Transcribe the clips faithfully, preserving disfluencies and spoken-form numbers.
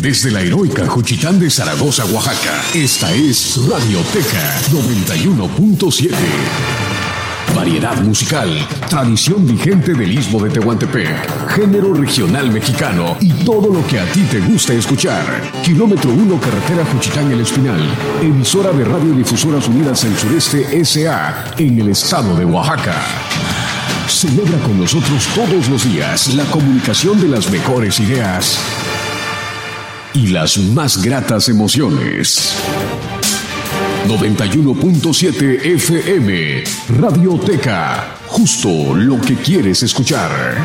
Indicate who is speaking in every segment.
Speaker 1: Desde la heroica Juchitán de Zaragoza, Oaxaca, esta es Radioteca noventa y uno punto siete. Variedad musical, tradición vigente del Istmo de Tehuantepec, género regional mexicano y todo lo que a ti te gusta escuchar. Kilómetro uno, carretera Juchitán El Espinal, emisora de Radiodifusoras Unidas del Sureste S A en el estado de Oaxaca. Celebra con nosotros todos los días la comunicación de las mejores ideas y las más gratas emociones. noventa y uno punto siete F M, Radioteca, justo lo que quieres escuchar.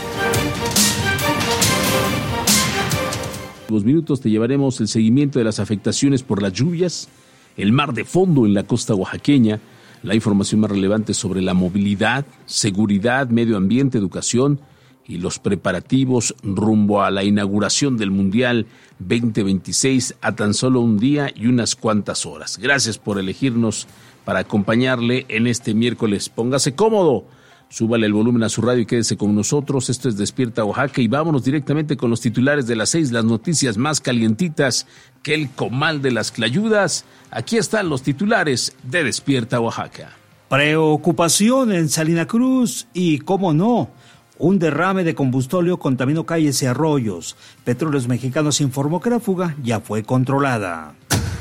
Speaker 2: En dos minutos te llevaremos el seguimiento de las afectaciones por las lluvias, el mar de fondo en la costa oaxaqueña, la información más relevante sobre la movilidad, seguridad, medio ambiente, educación y los preparativos rumbo a la inauguración del Mundial veinte veintiséis a tan solo un día y unas cuantas horas. Gracias por elegirnos para acompañarle en este miércoles. Póngase cómodo, súbale el volumen a su radio y quédese con nosotros. Esto es Despierta Oaxaca y vámonos directamente con los titulares de las seis, las noticias más calientitas que el comal de las clayudas. Aquí están los titulares de Despierta Oaxaca.
Speaker 3: Preocupación en Salina Cruz y, cómo no, un derrame de combustóleo contaminó calles y arroyos. Petróleos Mexicanos informó que la fuga ya fue controlada.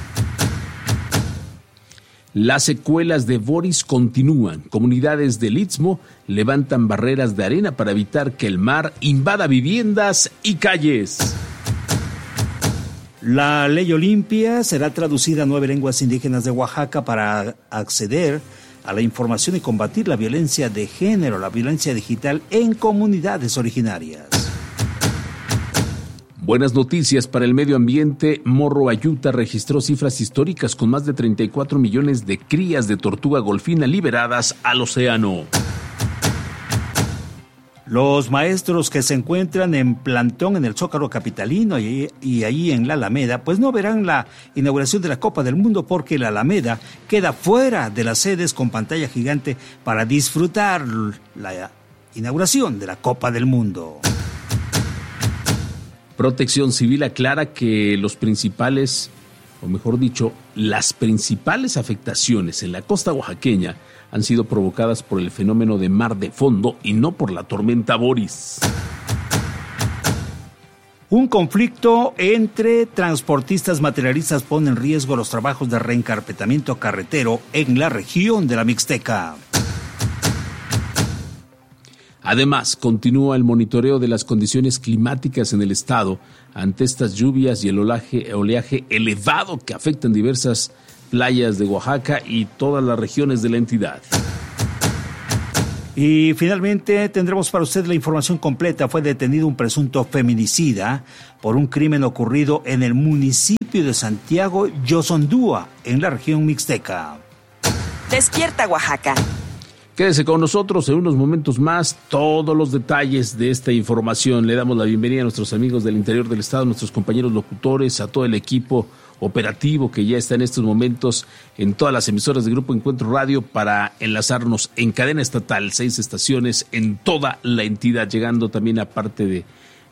Speaker 2: Las secuelas de Boris continúan. Comunidades del Istmo levantan barreras de arena para evitar que el mar invada viviendas y calles.
Speaker 3: La ley Olimpia será traducida a nueve lenguas indígenas de Oaxaca para acceder a la información y combatir la violencia de género, la violencia digital en comunidades originarias.
Speaker 2: Buenas noticias para el medio ambiente. Morro Ayuta registró cifras históricas con más de treinta y cuatro millones de crías de tortuga golfina liberadas al océano.
Speaker 3: Los maestros que se encuentran en plantón en el Zócalo capitalino y, y ahí en la Alameda, pues no verán la inauguración de la Copa del Mundo porque la Alameda queda fuera de las sedes con pantalla gigante para disfrutar la inauguración de la Copa del Mundo.
Speaker 2: Protección Civil aclara que los principales, o mejor dicho, las principales afectaciones en la costa oaxaqueña han sido provocadas por el fenómeno de mar de fondo y no por la tormenta Boris.
Speaker 3: Un conflicto entre transportistas materialistas pone en riesgo los trabajos de reencarpetamiento carretero en la región de la Mixteca.
Speaker 2: Además, continúa el monitoreo de las condiciones climáticas en el estado ante estas lluvias y el oleaje, oleaje elevado que afectan diversas playas de Oaxaca y todas las regiones de la entidad.
Speaker 3: Y finalmente tendremos para usted la información completa. Fue detenido un presunto feminicida por un crimen ocurrido en el municipio de Santiago Yosondúa, en la región mixteca.
Speaker 4: Despierta Oaxaca.
Speaker 2: Quédese con nosotros en unos momentos más, todos los detalles de esta información. Le damos la bienvenida a nuestros amigos del interior del estado, nuestros compañeros locutores, a todo el equipo operativo que ya está en estos momentos en todas las emisoras de Grupo Encuentro Radio para enlazarnos en cadena estatal, seis estaciones en toda la entidad, llegando también a parte de